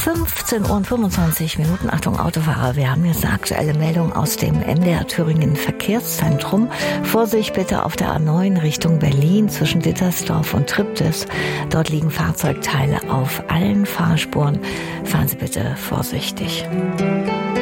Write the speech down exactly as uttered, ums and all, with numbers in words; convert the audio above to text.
fünfzehn Uhr und fünfundzwanzig Minuten. Achtung, Autofahrer, wir haben jetzt eine aktuelle Meldung aus dem M D R Thüringen Verkehrszentrum. Vorsicht bitte auf der A neun Richtung Berlin zwischen Dittersdorf und Triptis. Dort liegen Fahrzeugteile auf allen Fahrspuren. Fahren Sie bitte vorsichtig.